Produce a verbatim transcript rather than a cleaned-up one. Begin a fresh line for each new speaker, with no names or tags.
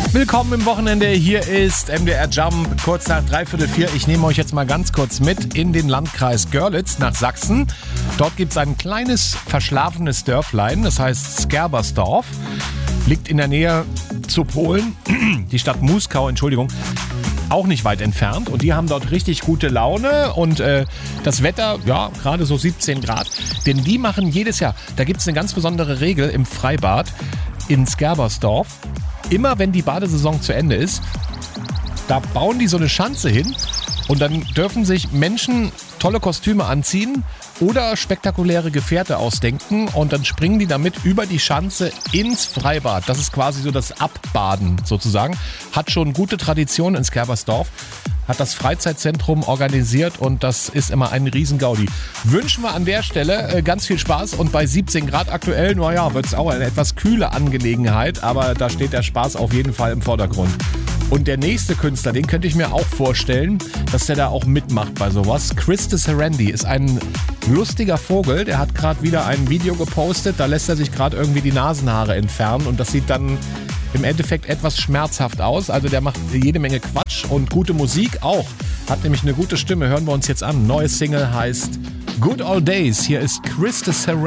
Willkommen im Wochenende, hier ist M D R Jump, kurz nach dreiviertel vier. Ich nehme euch jetzt mal ganz kurz mit in den Landkreis Görlitz nach Sachsen. Dort gibt es ein kleines, verschlafenes Dörflein, das heißt Skerbersdorf. Liegt in der Nähe zu Polen, die Stadt Muskau, Entschuldigung, auch nicht weit entfernt. Und die haben dort richtig gute Laune und äh, das Wetter, ja, gerade so siebzehn Grad. Denn die machen jedes Jahr, da gibt es eine ganz besondere Regel im Freibad in Skerbersdorf. Immer wenn die Badesaison zu Ende ist, da bauen die so eine Schanze hin und dann dürfen sich Menschen tolle Kostüme anziehen oder spektakuläre Gefährte ausdenken und dann springen die damit über die Schanze ins Freibad. Das ist quasi so das Abbaden sozusagen. Hat schon gute Tradition in Skerbersdorf. Hat das Freizeitzentrum organisiert und das ist immer ein Riesengaudi. Wünschen wir an der Stelle ganz viel Spaß und bei siebzehn Grad aktuell, naja, wird es auch eine etwas kühle Angelegenheit, aber da steht der Spaß auf jeden Fall im Vordergrund. Und der nächste Künstler, den könnte ich mir auch vorstellen, dass der da auch mitmacht bei sowas. Chris Sarandon ist ein lustiger Vogel, der hat gerade wieder ein Video gepostet, da lässt er sich gerade irgendwie die Nasenhaare entfernen und das sieht dann im Endeffekt etwas schmerzhaft aus. Also der macht jede Menge Quatsch und gute Musik auch. Hat nämlich eine gute Stimme, hören wir uns jetzt an. Neue Single heißt Good Old Days. Hier ist Chris Sarandon.